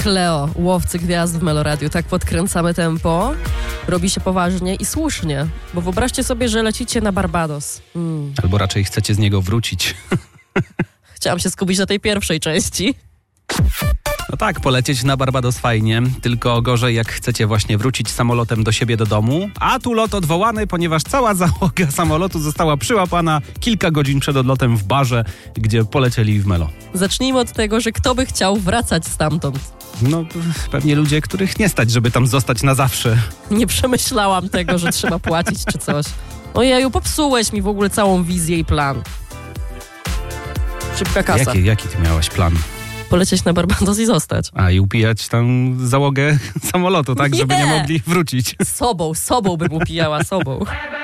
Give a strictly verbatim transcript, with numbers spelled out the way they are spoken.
Cleo, łowcy gwiazd w Meloradiu. Tak podkręcamy tempo. Robi się poważnie i słusznie, bo wyobraźcie sobie, że lecicie na Barbados. Mm. Albo raczej chcecie z niego wrócić. Chciałam się skupić na tej pierwszej części. No tak, polecieć na Barbados fajnie, tylko gorzej jak chcecie właśnie wrócić samolotem do siebie do domu, a tu lot odwołany, ponieważ cała załoga samolotu została przyłapana kilka godzin przed odlotem w barze, gdzie polecieli w Melo. Zacznijmy od tego, że kto by chciał wracać stamtąd? No pewnie ludzie, których nie stać, żeby tam zostać na zawsze. Nie przemyślałam tego, że trzeba płacić czy coś. Ojeju, popsułeś mi w ogóle całą wizję i plan. Szybka kasa. Jaki, jaki ty miałaś plan? Polecieć na Barbados i zostać. A i upijać tam załogę samolotu, tak? Nie. Żeby nie mogli wrócić. Sobą, sobą bym upijała, sobą.